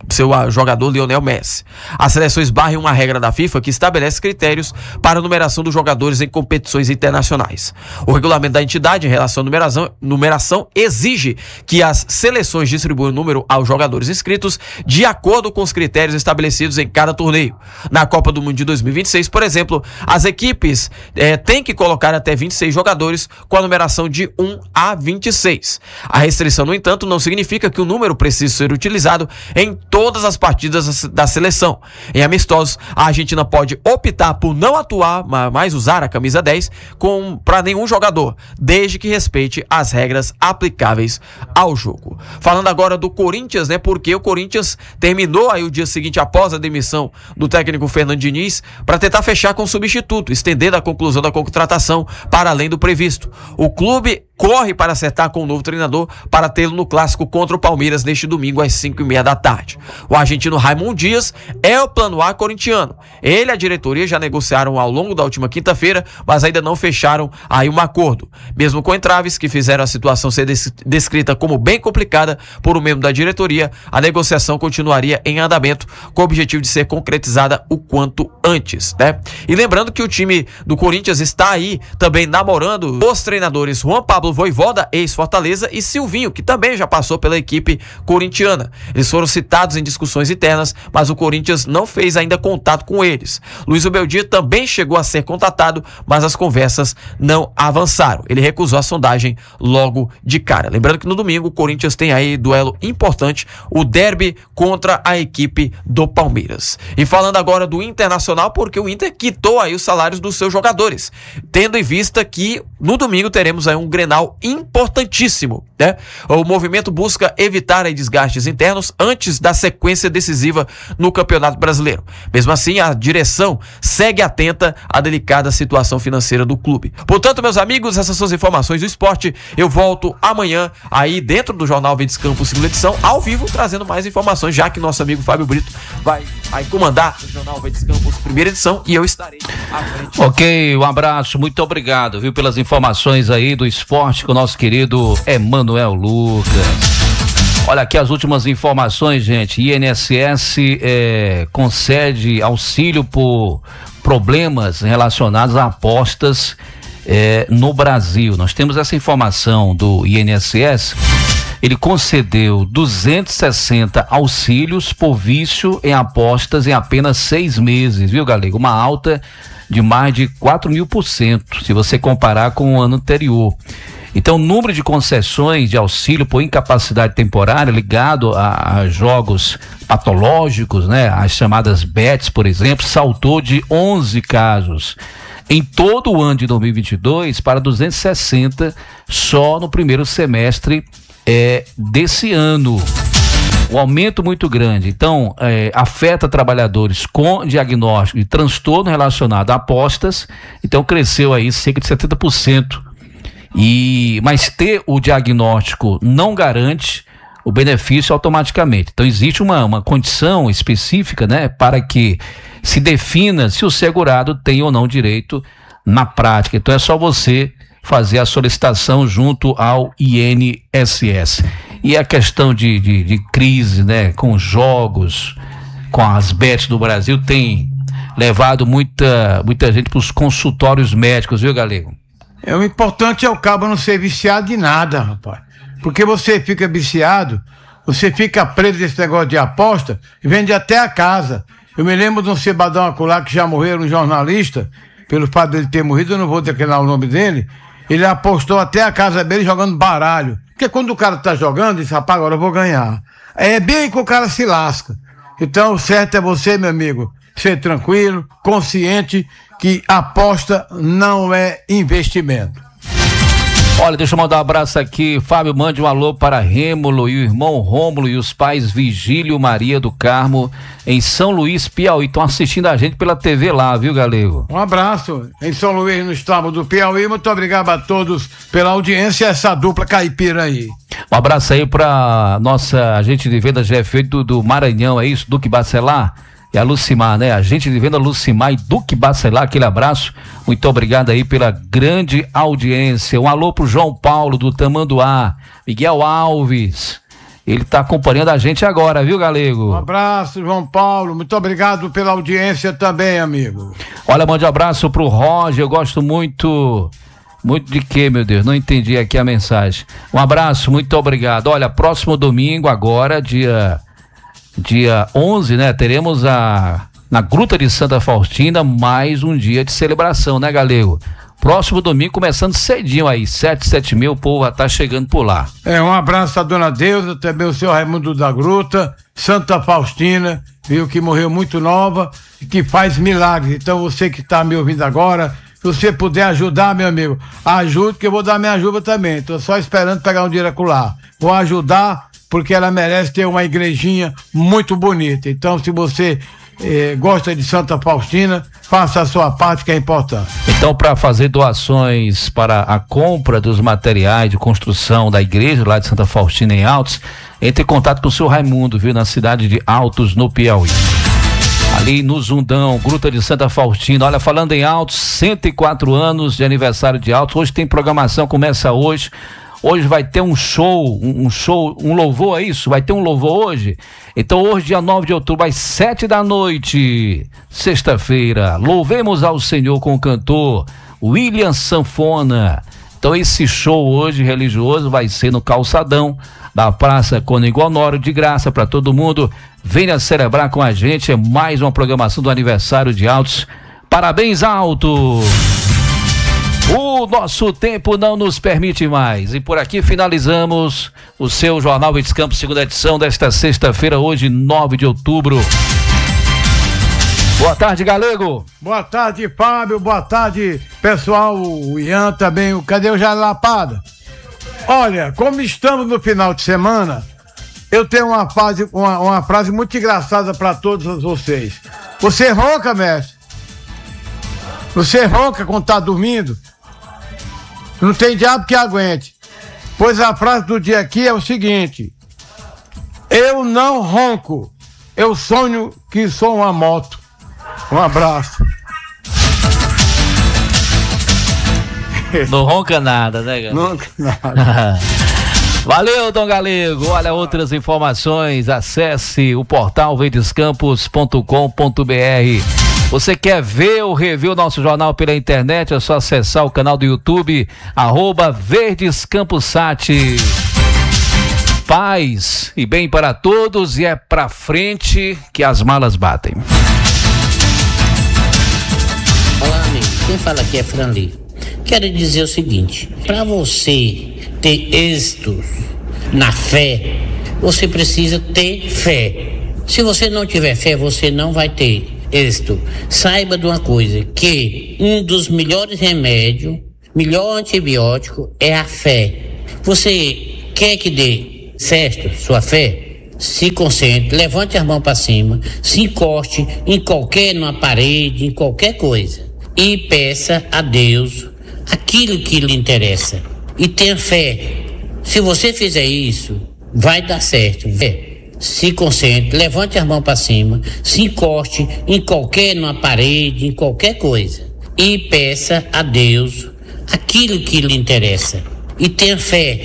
seu jogador Lionel Messi. As seleções barrem uma regra da FIFA que estabelece critérios para a numeração dos jogadores em competições internacionais. O regulamento da entidade em relação à numeração, numeração exige que as seleções distribuam o número aos jogadores inscritos de acordo com os critérios estabelecidos em cada torneio. Na Copa do Mundo de dois mil e vinte e seis, por exemplo, as equipes eh, têm que colocar até vinte e seis jogadores com a numeração de um a vinte e seis. A restrição, no entanto, não significa que o número precise ser utilizado em todas as partidas da seleção. Em amistosos, a Argentina pode optar por não atuar, mas usar a camisa dez para nenhum jogador, desde que respeite as regras aplicáveis ao jogo. Falando agora do Corinthians, né? Porque o Corinthians terminou aí o dia seguinte após a demissão do técnico Fernando Diniz para tentar fechar com o substituto, estendendo a conclusão da contratação para além do previsto. O clube corre para acertar com o novo treinador para tê-lo no clássico contra o Palmeiras neste domingo às cinco e meia da tarde. O argentino Raimundo Dias é o plano A corintiano. Ele e a diretoria já negociaram ao longo da última quinta-feira, mas ainda não fecharam aí um acordo. Mesmo com entraves que fizeram a situação ser des- descrita como bem complicada por um membro da diretoria, a negociação continuaria em andamento com o objetivo de ser concretizada o quanto antes, né? E lembrando que o time do Corinthians está aí também namorando os treinadores Juan Pablo Vojvoda, ex-Fortaleza, e Silvinho, que também já passou pela equipe corintiana. Eles foram citados em discussões internas, mas o Corinthians não fez ainda contato com eles. Luiz Ubeldia também chegou a ser contatado, mas as conversas não avançaram. Ele recusou a sondagem logo de cara. Lembrando que no domingo o Corinthians tem aí duelo importante, o derby contra a equipe do Palmeiras. E falando agora do Internacional, porque o Inter quitou aí os salários dos seus jogadores, tendo em vista que no domingo teremos aí um Grenal importantíssimo, né? O movimento busca evitar aí desgastes internos antes da sequência decisiva no Campeonato Brasileiro. Mesmo assim, a direção segue atenta à delicada situação financeira do clube. Portanto, meus amigos, essas são as informações do esporte. Eu volto amanhã aí dentro do Jornal Verdes Campos, segunda edição, ao vivo, trazendo mais informações, já que nosso amigo Fábio Brito vai aí comandar o Jornal Verdes Campos, primeira edição, e eu estarei à frente. Ok, um abraço, muito obrigado, viu, pelas informações aí do esporte com o nosso querido Emanuel Lucas. Olha aqui as últimas informações, gente. I N S S é, concede auxílio por problemas relacionados a apostas é, no Brasil. Nós temos essa informação do I N S S. Ele concedeu duzentos e sessenta auxílios por vício em apostas em apenas seis meses, viu, Galego? Uma alta de mais de quatro mil por cento, se você comparar com o ano anterior. Então, o número de concessões de auxílio por incapacidade temporária ligado a, a jogos patológicos, né, as chamadas bets, por exemplo, saltou de onze casos em todo o ano de dois mil e vinte e dois para duzentos e sessenta só no primeiro semestre é, desse ano. Um aumento muito grande. Então, é, afeta trabalhadores com diagnóstico de transtorno relacionado a apostas. Então, cresceu aí cerca de setenta por cento. E, mas ter o diagnóstico não garante o benefício automaticamente. Então existe uma, uma condição específica, né, para que se defina se o segurado tem ou não direito na prática. Então é só você fazer a solicitação junto ao I N S S. E a questão de, de, de crise, né, com jogos, com as bets do Brasil, tem levado muita, muita gente para os consultórios médicos, viu, Galego? É, o importante é o cabo não ser viciado de nada, rapaz. Porque você fica viciado, você fica preso nesse negócio de aposta e vende até a casa. Eu me lembro de um cebadão acolá que já morreu, um jornalista, pelo fato dele ter morrido, eu não vou declarar o nome dele, ele apostou até a casa dele jogando baralho. Porque quando o cara tá jogando, ele diz, rapaz, agora eu vou ganhar. É bem que o cara se lasca. Então, o certo é você, meu amigo, ser tranquilo, consciente que aposta não é investimento. Olha, deixa eu mandar um abraço aqui. Fábio, mande um alô para Rêmulo e o irmão Rômulo e os pais Vigílio Maria do Carmo em São Luís, Piauí. Estão assistindo a gente pela T V lá, viu, Galego? Um abraço em São Luís, no estado do Piauí. Muito obrigado a todos pela audiência, essa dupla caipira aí. Um abraço aí para nossa agente de venda G F oito do, do Maranhão, é isso? Duque Bacelar? E a Lucimar, né? Agente de venda Lucimar e Duque Bacelar, aquele abraço. Muito obrigado aí pela grande audiência. Um alô pro João Paulo do Tamanduá, Miguel Alves, Ele está acompanhando a gente agora, viu, Galego? Um abraço, João Paulo. Muito obrigado pela audiência também, amigo. Olha, mande um abraço pro Roger. Eu gosto muito. Muito de quê, meu Deus? Não entendi aqui a mensagem. Um abraço, muito obrigado. Olha, próximo domingo, agora, dia, dia onze, né? Teremos a, na Gruta de Santa Faustina mais um dia de celebração, né, Galego? Próximo domingo, começando cedinho aí, sete, sete mil, o povo vai estar chegando por lá. É, um abraço à dona Deusa, também o seu Raimundo da Gruta, Santa Faustina, viu, que morreu muito nova e que faz milagres. Então você que está me ouvindo agora, se você puder ajudar, meu amigo, ajude, que eu vou dar minha ajuda também. Tô só esperando pegar um dinheiro lá. Vou ajudar, porque ela merece ter uma igrejinha muito bonita. Então, se você eh, gosta de Santa Faustina, faça a sua parte, que é importante. Então, para fazer doações para a compra dos materiais de construção da igreja lá de Santa Faustina em Altos, entre em contato com o seu Raimundo, viu, na cidade de Altos, no Piauí. Ali no Zundão, Gruta de Santa Faustina. Olha, falando em Altos, cento e quatro anos de aniversário de Altos. Hoje tem programação, começa hoje. Hoje vai ter um show, um, um show, um louvor, é isso? Vai ter um louvor hoje? Então hoje, dia nove de outubro, às sete da noite, sexta-feira, louvemos ao Senhor com o cantor William Sanfona. Então esse show hoje religioso vai ser no calçadão da Praça Cônego Honório, de graça para todo mundo. Venha celebrar com a gente, é mais uma programação do aniversário de Altos. Parabéns, Altos! O nosso tempo não nos permite mais. E por aqui finalizamos o seu Jornal Verdes Campos, segunda edição desta sexta-feira, hoje, nove de outubro. Boa tarde, Galego. Boa tarde, Fábio. Boa tarde, pessoal. O Ian também. Cadê o Jalapada? Olha, como estamos no final de semana, eu tenho uma frase, uma, uma frase muito engraçada para todos vocês. Você ronca, mestre? Você ronca quando tá dormindo? Não tem diabo que aguente. Pois a frase do dia aqui é o seguinte: eu não ronco, eu sonho que sou uma moto. Um abraço. Não ronca nada, né, galera? Não ronca nada. Valeu, Dom Galego. Olha, outras informações, acesse o portal verdes campos ponto com ponto b r. Você quer ver ou rever o nosso jornal pela internet? É só acessar o canal do YouTube, arroba Verdes Campos Sat. Paz e bem para todos, e é pra frente que as malas batem. Olá, amigo. Quem fala aqui é Franli. Quero dizer o seguinte: para você ter êxito na fé, você precisa ter fé. Se você não tiver fé, você não vai ter êxito. Saiba de uma coisa, que um dos melhores remédios, melhor antibiótico é a fé. Você quer que dê certo sua fé? Se concentre, levante as mãos para cima, se encoste em qualquer, numa parede, em qualquer coisa, e peça a Deus aquilo que lhe interessa. E tenha fé. Se você fizer isso, vai dar certo. Se concentre, levante as mãos para cima, se encoste em qualquer, numa parede, em qualquer coisa, e peça a Deus aquilo que lhe interessa. E tenha fé.